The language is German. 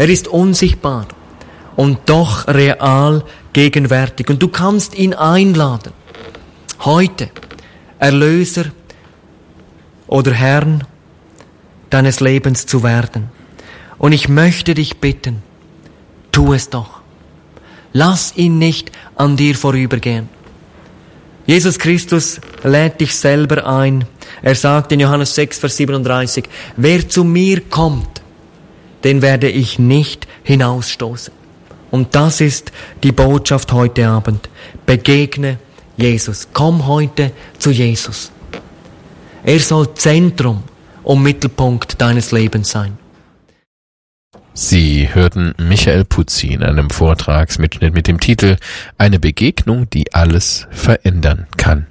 Er ist unsichtbar und doch real gegenwärtig. Und du kannst ihn einladen, heute Erlöser oder Herrn deines Lebens zu werden. Und ich möchte dich bitten, tu es doch. Lass ihn nicht an dir vorübergehen. Jesus Christus lädt dich selber ein. Er sagt in Johannes 6, Vers 37, wer zu mir kommt, den werde ich nicht hinausstoßen. Und das ist die Botschaft heute Abend. Begegne Jesus. Komm heute zu Jesus. Er soll Zentrum und Mittelpunkt deines Lebens sein. Sie hörten Michael Putzi in einem Vortragsmitschnitt mit dem Titel »Eine Begegnung, die alles verändern kann«.